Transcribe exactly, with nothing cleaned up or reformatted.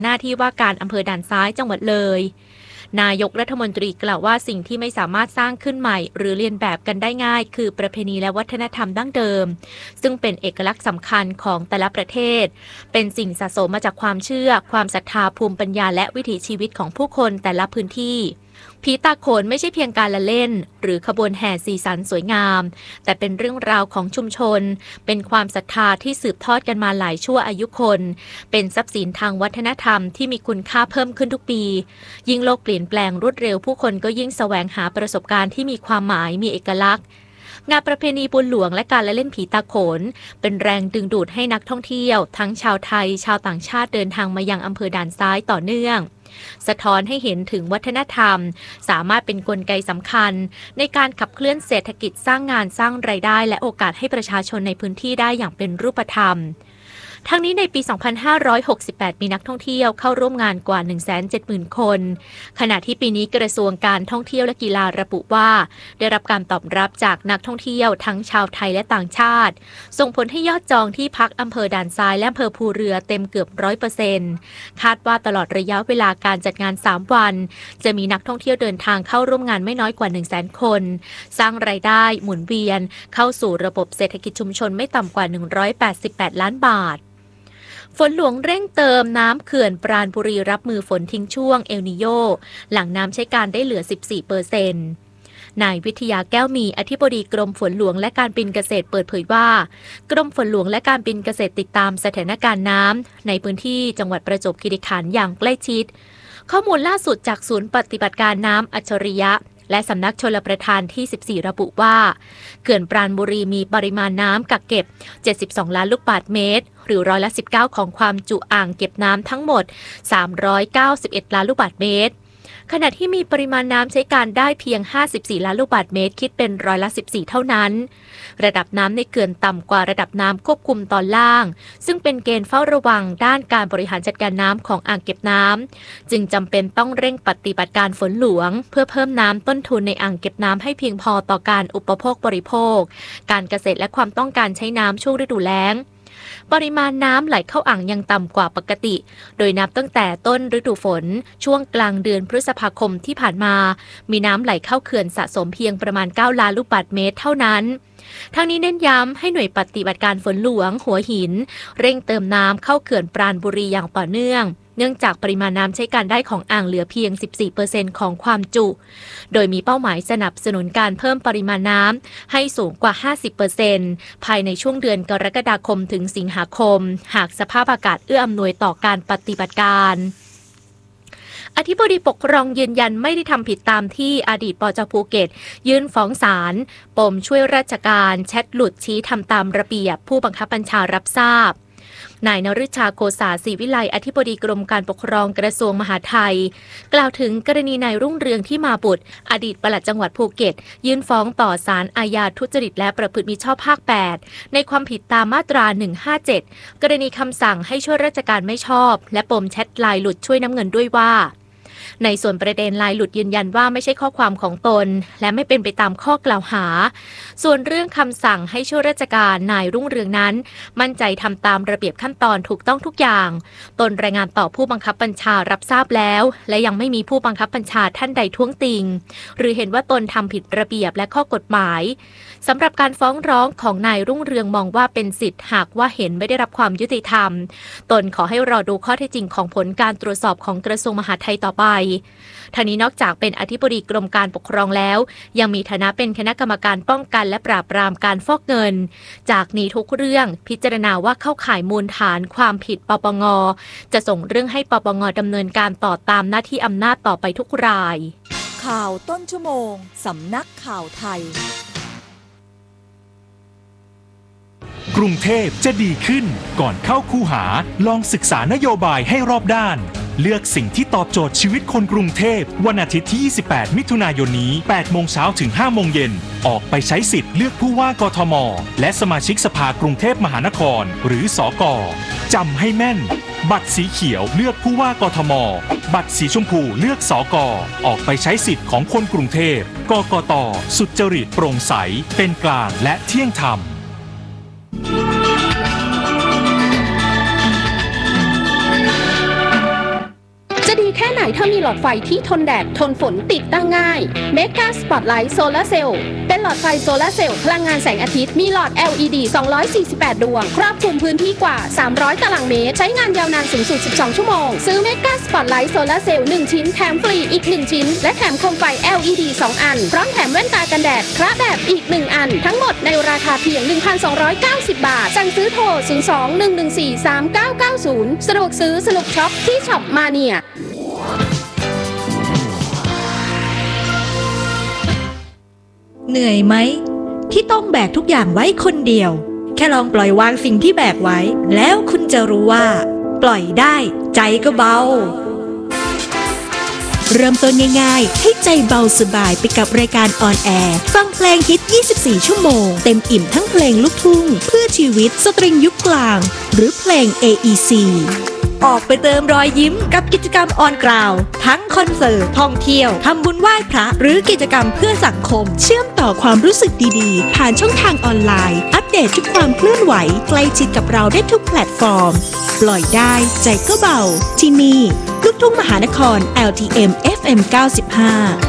หน้าที่ว่าการอำเภอด่านซ้ายจังหวัดเลยนายกรัฐมนตรีกล่าวว่าสิ่งที่ไม่สามารถสร้างขึ้นใหม่หรือเลียนแบบกันได้ง่ายคือประเพณีและวัฒนธรรมดั้งเดิมซึ่งเป็นเอกลักษณ์สำคัญของแต่ละประเทศเป็นสิ่งสะสมมาจากความเชื่อความศรัทธาภูมิปัญญาและวิถีชีวิตของผู้คนแต่ละพื้นที่ผีตาโขนไม่ใช่เพียงการละเล่นหรือขบวนแห่สีสันสวยงามแต่เป็นเรื่องราวของชุมชนเป็นความศรัทธาที่สืบทอดกันมาหลายชั่วอายุคนเป็นทรัพย์สินทางวัฒนธรรมที่มีคุณค่าเพิ่มขึ้นทุกปียิ่งโลกเปลี่ยนแปลงรวดเร็วผู้คนก็ยิ่งแสวงหาประสบการณ์ที่มีความหมายมีเอกลักษณ์งานประเพณีบุญหลวงและการละเล่นผีตาโขนเป็นแรงดึงดูดให้นักท่องเที่ยวทั้งชาวไทยชาวต่างชาติเดินทางมายังอำเภอด่านซ้ายต่อเนื่องสะท้อนให้เห็นถึงวัฒนธรรมสามารถเป็นกลไกสำคัญในการขับเคลื่อนเศรษฐกิจสร้างงานสร้างรายได้และโอกาสให้ประชาชนในพื้นที่ได้อย่างเป็นรูปธรรมทั้งนี้ในปี สองพันห้าร้อยหกสิบแปด มีนักท่องเที่ยวเข้าร่วมงานกว่า หนึ่งแสนเจ็ดหมื่น คนขณะที่ปีนี้กระทรวงการท่องเที่ยวและกีฬาระบุว่าได้รับการตอบรับจากนักท่องเที่ยวทั้งชาวไทยและต่างชาติส่งผลให้ยอดจองที่พักอำเภอด่านซ้ายและอำเภอภูเรือเต็มเกือบ ร้อยเปอร์เซ็นต์ คาดว่าตลอดระยะเวลาการจัดงานสามวันจะมีนักท่องเที่ยวเดินทางเข้าร่วมงานไม่น้อยกว่า หนึ่งแสน คนสร้างรายได้หมุนเวียนเข้าสู่ระบบเศรษฐกิจชุมชนไม่ต่ำกว่าหนึ่งร้อยแปดสิบแปดล้านบาทฝนหลวงเร่งเติมน้ำเขื่อนปราณบุรีรับมือฝนทิ้งช่วงเอลนิโยหลังน้ำใช้การได้เหลือ สิบสี่เปอร์เซ็นต์ นายวิทยาแก้วมีอธิบดีกรมฝนหลวงและการบินเกษตรเปิดเผยว่ากรมฝนหลวงและการบินเกษตรติดตามสถานการณ์น้ำในพื้นที่จังหวัดประจวบคีรีขันธ์อย่างใกล้ชิดข้อมูลล่าสุดจากศูนย์ปฏิบัติการน้ำอัจฉริยะและสำนักชลประทานที่สิบสี่ระบุว่าเขื่อนปราณบุรีมีปริมาณน้ำกักเก็บเจ็ดสิบสองล้านลูกบาศก์เมตรหรือร้อยละสิบเก้าของความจุอ่างเก็บน้ำทั้งหมดสามร้อยเก้าสิบเอ็ดล้านลูกบาศก์เมตรขณะที่มีปริมาณน้ำใช้การได้เพียงห้าสิบสี่ล้านลูกบาศก์เมตรคิดเป็นร้อยละสิบสี่เท่านั้นระดับน้ำในเขื่อนต่ำกว่าระดับน้ำควบคุมตอนล่างซึ่งเป็นเกณฑ์เฝ้าระวังด้านการบริหารจัดการน้ำของอ่างเก็บน้ำจึงจำเป็นต้องเร่งปฏิบัติการฝนหลวงเพื่อเพิ่มน้ำต้นทุนในอ่างเก็บน้ำให้เพียงพอต่อการอุปโภคบริโภคการเกษตรและความต้องการใช้น้ำช่วงฤดูแล้งปริมาณน้ำไหลเข้าอ่างยังต่ำกว่าปกติโดยนับตั้งแต่ต้นฤดูฝนช่วงกลางเดือนพฤษภาคมที่ผ่านมามีน้ำไหลเข้าเขื่อนสะสมเพียงประมาณเก้าล้านลูกบาศก์เมตรเท่านั้นทั้งนี้เน้นย้ำให้หน่วยปฏิบัติการฝนหลวงหัวหินเร่งเติมน้ำเข้าเขื่อนปราณบุรีอย่างต่อเนื่องเนื่องจากปริมาณน้ำใช้การได้ของอ่างเหลือเพียง สิบสี่เปอร์เซ็นต์ ของความจุโดยมีเป้าหมายสนับสนุนการเพิ่มปริมาณน้ำให้สูงกว่า ห้าสิบเปอร์เซ็นต์ ภายในช่วงเดือนกรกฎาคมถึงสิงหาคมหากสภาพอากาศเอื้ออำนวยต่อการปฏิบัติการอธิบดีปกครองยืนยันไม่ได้ทำผิดตามที่อดีตปจ.ภูเก็ตยื่นฟ้องศาลปมช่วยราชการแชทหลุดชี้ทำตามระเบียบผู้บังคับบัญชารับทราบนายนฤชาโกษาศรีวิไลอธิบดีกรมการปกครองกระทรวงมหาดไทยกล่าวถึงกรณีนายรุ่งเรืองที่มาบุตรอดีตปลัดจังหวัดภูเก็ตยื่นฟ้องต่อศาลอาญาทุจริตและประพฤติมิชอบภาคแปดในความผิดตามมาตราหนึ่งห้าเจ็ดกรณีคำสั่งให้ช่วยราชการไม่ชอบและปมแชทไลน์หลุดช่วยน้ำเงินด้วยว่าในส่วนประเด็นไลน์หลุดยืนยันว่าไม่ใช่ข้อความของตนและไม่เป็นไปตามข้อกล่าวหาส่วนเรื่องคำสั่งให้ช่วยราชการนายรุ่งเรืองนั้นมั่นใจทำตามระเบียบขั้นตอนถูกต้องทุกอย่างตนรายงานต่อผู้บังคับบัญชารับทราบแล้วและยังไม่มีผู้บังคับบัญชาท่านใดท้วงติงหรือเห็นว่าตนทำผิดระเบียบและข้อกฎหมายสำหรับการฟ้องร้องของนายรุ่งเรืองมองว่าเป็นสิทธิ์หากว่าเห็นไม่ได้รับความยุติธรรมตนขอให้รอดูข้อเท็จจริงของผลการตรวจสอบของกระทรวงมหาดไทยต่อไปทางนี้นอกจากเป็นอธิบดีกรมการปกครองแล้วยังมีฐานะเป็นคณะกรรมการป้องกันและปราบปรามการฟอกเงินจากนี้ทุกเรื่องพิจารณาว่าเข้าข่ายมูลฐานความผิดปปงจะส่งเรื่องให้ปปงดำเนินการต่อตามหน้าที่อำนาจต่อไปทุกรายข่าวต้นชั่วโมงสำนักข่าวไทยกรุงเทพจะดีขึ้นก่อนเข้าคูหาลองศึกษานโยบายให้รอบด้านเลือกสิ่งที่ตอบโจทย์ชีวิตคนกรุงเทพวันอาทิตย์ที่ยี่สิบแปดมิถุนายนนี้แปดโมงเช้าถึงห้าโมงเย็นออกไปใช้สิทธิ์เลือกผู้ว่ากทมและสมาชิกสภากรุงเทพมหานครหรือสก.จำให้แม่นบัตรสีเขียวเลือกผู้ว่ากทมบัตรสีชมพูเลือกสก.ออกไปใช้สิทธิ์ของคนกรุงเทพกกต.สุจริตโปร่งใสเป็นกลางและเที่ยงธรรมแค่ไหนถ้ามีหลอดไฟที่ทนแดดทนฝนติดตั้งง่าย Mega Spotlight Solar Cell เป็นหลอดไฟโซลาร์เซลล์พลังงานแสงอาทิตย์มีหลอด แอล อี ดี สองร้อยสี่สิบแปด ดวงครอบคลุมพื้นที่กว่าสามร้อยตารางเมตรใช้งานยาวนานสูงสุดสิบสองชั่วโมงซื้อ Mega Spotlight Solar Cell หนึ่งชิ้นแถมฟรีอีกหนึ่งชิ้นและแถมโคมไฟ แอล อี ดี สองอันพร้อมแถมแว่นตากันแดดพระแบบอีกหนึ่งอันทั้งหมดในราคาเพียง หนึ่งพันสองร้อยเก้าสิบ บาทสั่งซื้อโทรศูนย์ สอง หนึ่ง หนึ่ง สี่ สาม เก้า เก้า ศูนย์สะดวกซื้อสนุกช็อปที่ช็อปมาเนียเหนื่อยไหมที่ต้องแบกทุกอย่างไว้คนเดียวแค่ลองปล่อยวางสิ่งที่แบกไว้แล้วคุณจะรู้ว่าปล่อยได้ใจก็เบาเริ่มต้นง่ายๆให้ใจเบาสบายไปกับรายการออนแอร์ฟังเพลงฮิตยี่สิบสี่ชั่วโมงเต็มอิ่มทั้งเพลงลูกทุ่งเพื่อชีวิตสตริงยุคกลางหรือเพลง เอ อี ซี ออกไปเติมรอยยิ้มกับกิจกรรมออนกราวทั้งคอนเสิร์ตท่องเที่ยวทำบุญไหว้พระหรือกิจกรรมเพื่อสังคมเชื่อมต่อความรู้สึกดีๆผ่านช่องทางออนไลน์อัปเดตทุกความเคลื่อนไหวใกล้ชิดกับเราได้ทุกแพลตฟอร์มปล่อยได้ใจก็เบาที่นี่ลูกทุ่งมหานคร แอล ที เอ็ม เอฟ เอ็ม เก้าสิบห้า